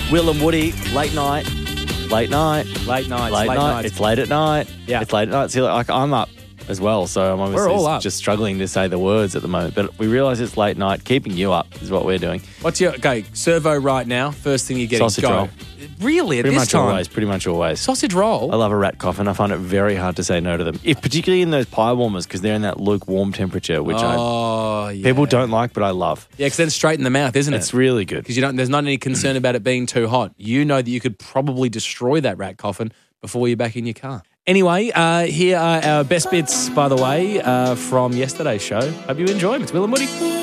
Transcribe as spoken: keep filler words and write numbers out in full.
Will and Woody, late night, late night, Late nights, late, late night. nights. It's late at night. Yeah. It's late at night. See, like I'm up as well, so I'm obviously all up. just struggling to say the words at the moment. But we realise it's late night. Keeping you up is what we're doing. What's your okay? Servo right now. First thing you're getting. Sausage go. roll. Really? At Pretty this much time? always. Pretty much always. Sausage roll. I love a rat coffin. I find it very hard to say no to them, if particularly in those pie warmers because they're in that lukewarm temperature, which I, oh, yeah. people don't like, but I love. Yeah, because then it's straight in the mouth, isn't It's it? really good. Because you don't. There's not any concern about it being too hot. You know that you could probably destroy that rat coffin before you're back in your car. Anyway, uh, here are our best bits, by the way, uh, from yesterday's show. Hope you enjoy them. It's Will and Woody.